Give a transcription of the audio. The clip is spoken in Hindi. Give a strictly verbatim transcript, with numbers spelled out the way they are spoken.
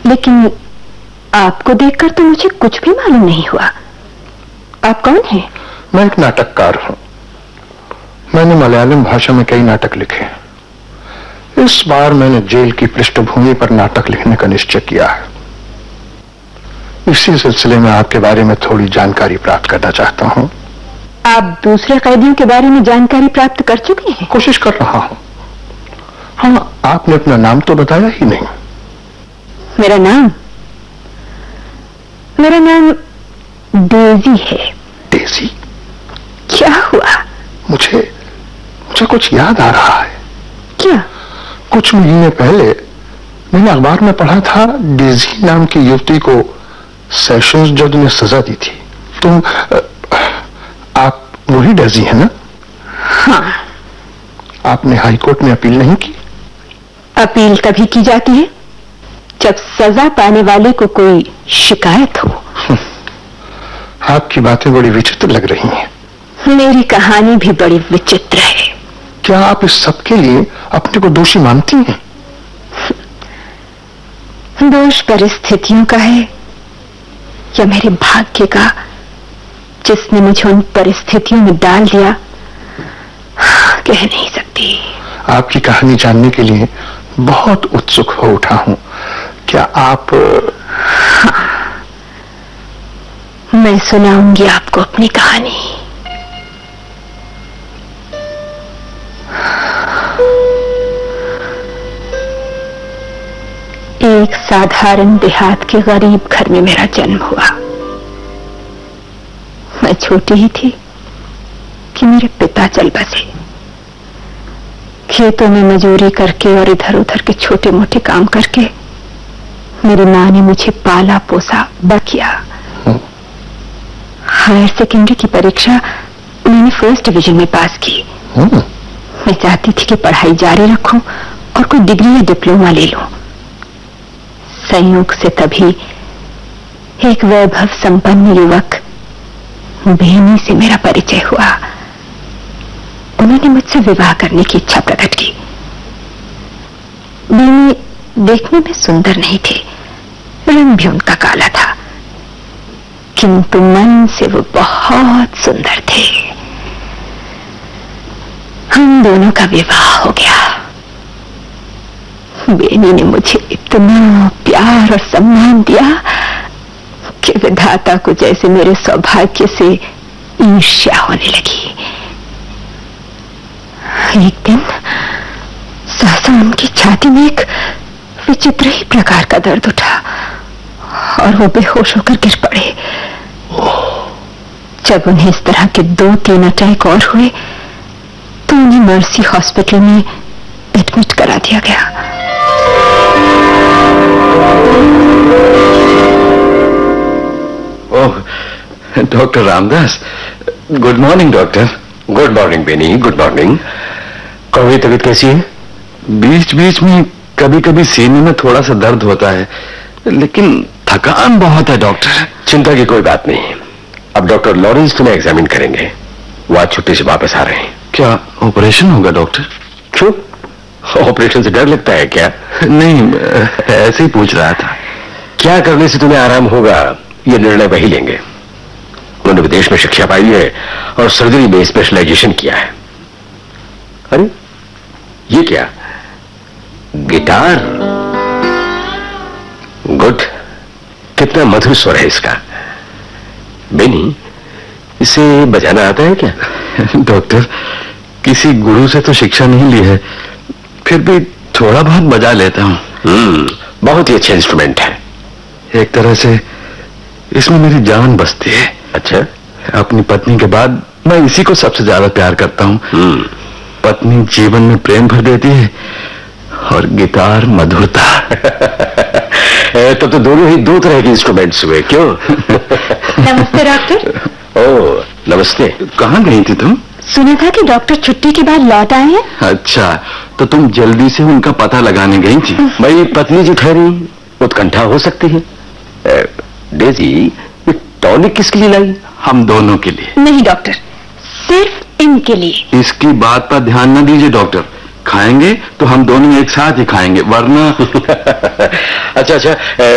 लेकिन आपको देखकर तो मुझे कुछ भी मालूम नहीं हुआ। आप कौन हैं? मैं एक नाटककार हूं। मैंने मलयालम भाषा में कई नाटक लिखे। इस बार मैंने जेल की पृष्ठभूमि पर नाटक लिखने का निश्चय किया है। इसी सिलसिले में आपके बारे में थोड़ी जानकारी प्राप्त करना चाहता हूं। आप दूसरे कैदियों के बारे में जानकारी प्राप्त कर चुके हैं? कोशिश कर रहा हूं। हाँ, आपने अपना नाम तो बताया ही नहीं। मेरा नाम मेरा नाम डेजी है। डेजी? क्या हुआ? मुझे मुझे कुछ याद आ रहा है। क्या? कुछ महीने पहले मैंने अखबार में पढ़ा था, डेजी नाम की युवती को सेशंस जज ने सजा दी थी। तुम आप वही डेजी है ना? हाँ। आपने हाई कोर्ट में अपील नहीं की? अपील तभी की जाती है जब सजा पाने वाले को कोई शिकायत हो। आपकी बातें बड़ी विचित्र लग रही हैं। मेरी कहानी भी बड़ी विचित्र है। क्या आप इस सब के लिए अपने को दोषी मानती हैं? दोष परिस्थितियों का है या मेरे भाग्य का, जिसने मुझे उन परिस्थितियों में डाल दिया, कह नहीं सकती। आपकी कहानी जानने के लिए बहुत उत्सुक हो उठा हूं। क्या आप? हाँ, मैं सुनाऊंगी आपको अपनी कहानी। एक साधारण देहात के गरीब घर में मेरा जन्म हुआ। मैं छोटी ही थी कि मेरे पिता चल बसे। खेतों में मजूरी करके और इधर उधर के छोटे मोटे काम करके मेरी मां ने मुझे पाला पोसा बड़ा किया। हायर सेकेंडरी की परीक्षा उन्होंने फर्स्ट डिवीजन में पास की। मैं चाहती थी कि पढ़ाई जारी रखूं और कोई डिग्री या डिप्लोमा ले लूं। संयोग से तभी एक वैभव संपन्न युवक बेनी से मेरा परिचय हुआ। उन्होंने मुझसे विवाह करने की इच्छा प्रकट की। बेनी देखने में सुंदर नहीं थे, रंग भी उनका काला था, किंतु मन से वो बहुत सुंदर थे। हम दोनों का विवाह हो गया। बेनी ने मुझे इतना प्यार और सम्मान दिया कि विधाता को जैसे मेरे सौभाग्य से ईर्ष्या होने लगी। एक दिन सहसा उनकी छाती में एक विचित्र ही प्रकार का दर्द उठा और वो बेहोश होकर गिर पड़े। जब उन्हें इस तरह के दो तीन अटैक और हुए तो उन्हें मर्सी हॉस्पिटल में एडमिट करा दिया गया। ओह, doctor Ramdas. Good morning doctor. Good morning Beni, good morning. कभी तबीयत कैसी है? बीच बीच में कभी कभी सीने में थोड़ा सा दर्द होता है, लेकिन थकान बहुत है डॉक्टर। चिंता की कोई बात नहीं। अब डॉक्टर लॉरेंस तुम्हें एग्जामिन करेंगे। वो आज छुट्टी से वापस आ रहे हैं। क्या ऑपरेशन होगा डॉक्टर? क्यों, ऑपरेशन से डर लगता है क्या? नहीं, ऐसे ही पूछ रहा था। क्या करने से तुम्हें आराम होगा, ये निर्णय वही लेंगे। उन्होंने विदेश में शिक्षा पाई है और सर्जरी में स्पेशलाइजेशन किया है। अरे ये क्या, गिटार? गुड, कितना मधुर स्वर है इसका। बेनी, इसे बजाना आता है क्या? डॉक्टर, किसी गुरु से तो शिक्षा नहीं ली है, फिर भी थोड़ा बहुत बजा लेता हूं। हम्म, बहुत ही अच्छा इंस्ट्रूमेंट है। एक तरह से इसमें मेरी जान बसती है। अच्छा? अपनी पत्नी के बाद मैं इसी को सबसे ज्यादा प्यार करता हूं। हम्म, पत्नी जीवन में प्रेम भर देती है और गिटार मधुरता। तब तो दोनों ही दो तरह के इंस्ट्रूमेंट्स हुए, क्यों? नमस्ते डॉक्टर। ओह, नमस्ते। कहाँ गई थी तुम? सुना था कि डॉक्टर छुट्टी के बाद लौट आए हैं। अच्छा, तो तुम जल्दी से उनका पता लगाने गई थी। मेरी पत्नी जी ठहरी उत्कंठा हो सकती है। डेजी, ये टॉनिक किसके लिए लाई? हम दोनों के लिए। नहीं डॉक्टर, सिर्फ इनके लिए। इसकी बात पर ध्यान न दीजिए डॉक्टर। खाएंगे तो हम दोनों एक साथ ही खाएंगे, वरना अच्छा अच्छा